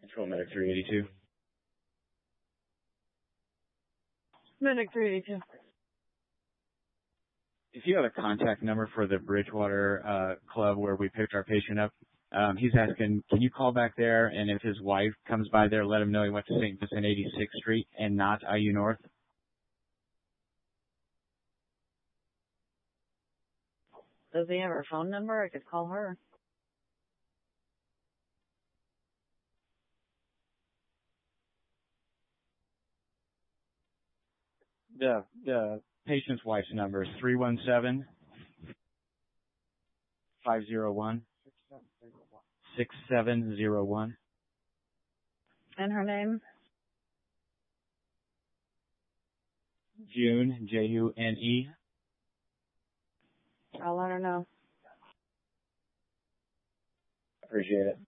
Control Medic 382. Medic 382. If you have a contact number for the Bridgewater club where we picked our patient up, he's asking, can you call back there, and if his wife comes by there, let him know he went to St. Vincent 86th Street and not IU North? Does he have her phone number? I could call her. The patient's wife's number is 317-501-6701. And her name? June, June. I'll let her know. Appreciate it.